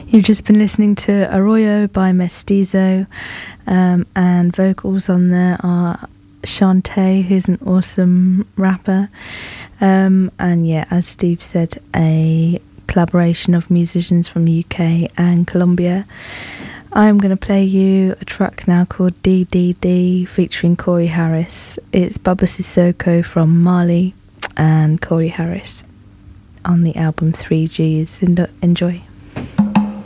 You've just been listening to Arroyo by Mestizo, and vocals on there are Shantae, who's an awesome rapper, and yeah, as Steve said, a collaboration of musicians from the UK and Colombia. I'm going to play you a track now called DDD featuring Corey Harris. It's Baba Sissoko from Mali and Corey Harris on the album 3Gs. Enjoy.